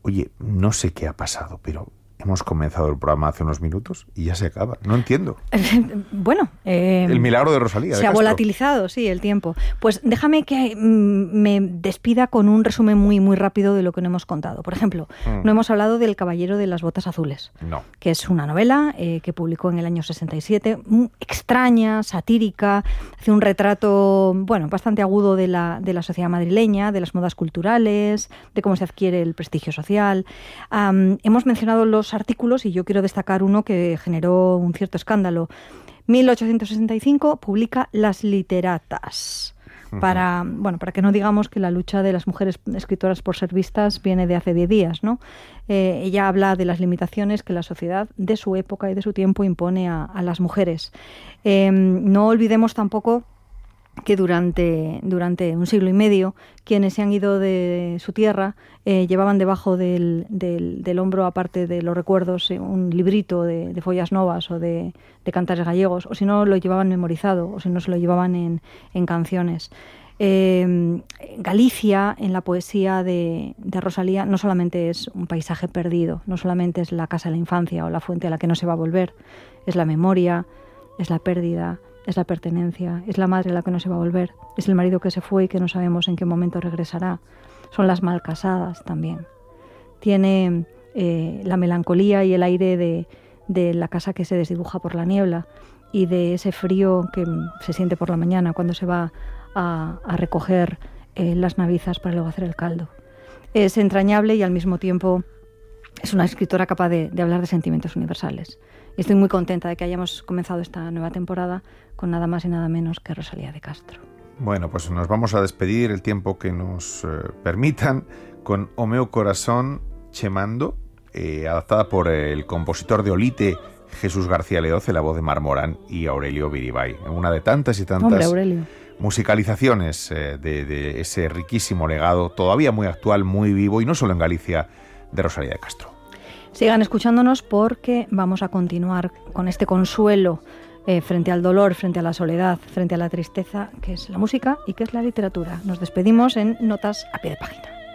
Oye, no sé qué ha pasado, pero hemos comenzado el programa hace unos minutos y ya se acaba. No entiendo. Bueno, el milagro de Rosalía. Se ha volatilizado, sí, el tiempo. Pues déjame que me despida con un resumen muy, muy rápido de lo que no hemos contado. Por ejemplo, no hemos hablado del Caballero de las Botas Azules, que es una novela que publicó en el año 67, extraña, satírica, hace un retrato, bueno, bastante agudo de la sociedad madrileña, de las modas culturales, de cómo se adquiere el prestigio social. Hemos mencionado los artículos y yo quiero destacar uno que generó un cierto escándalo. 1865 publica Las Literatas, para que no digamos que la lucha de las mujeres escritoras por ser vistas viene de hace 10 días, ¿no? Ella habla de las limitaciones que la sociedad de su época y de su tiempo impone a las mujeres. No olvidemos tampoco que durante un siglo y medio quienes se han ido de su tierra llevaban debajo del hombro, aparte de los recuerdos, un librito de follas novas o de cantares gallegos, o si no lo llevaban memorizado, o si no se lo llevaban en canciones. Galicia, en la poesía de Rosalía, no solamente es un paisaje perdido, no solamente es la casa de la infancia o la fuente a la que no se va a volver, es la memoria, es la pérdida, es la pertenencia, es la madre a la que no se va a volver, es el marido que se fue y que no sabemos en qué momento regresará. Son las malcasadas también. Tiene la melancolía y el aire de la casa que se desdibuja por la niebla y de ese frío que se siente por la mañana cuando se va a recoger las navizas para luego hacer el caldo. Es entrañable y al mismo tiempo es una escritora capaz de hablar de sentimientos universales. Y estoy muy contenta de que hayamos comenzado esta nueva temporada con nada más y nada menos que Rosalía de Castro. Bueno, pues nos vamos a despedir el tiempo que nos permitan con O meu corazón chemando, adaptada por el compositor de Olite, Jesús García Leoce, la voz de Mar Morán y Aurelio Biribay. Una de tantas y tantas musicalizaciones de ese riquísimo legado, todavía muy actual, muy vivo, y no solo en Galicia, de Rosalía de Castro. Sigan escuchándonos porque vamos a continuar con este consuelo frente al dolor, frente a la soledad, frente a la tristeza, que es la música y que es la literatura. Nos despedimos en Notas a pie de página.